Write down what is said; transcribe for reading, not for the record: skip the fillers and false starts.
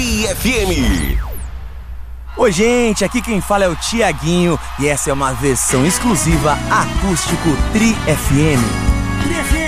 Tri FM. Oi, gente, aqui quem fala é o Tiaguinho e essa é uma versão exclusiva acústico Tri FM. Tri FM.